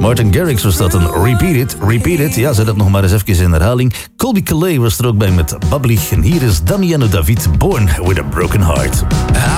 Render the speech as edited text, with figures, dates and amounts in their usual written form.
Martin Garrix was dat een Repeat It. Ja, zet het nog maar eens even in herhaling. Colby Calais was er ook bij met Bubbly. En hier is Damiano David, Born with a Broken Heart.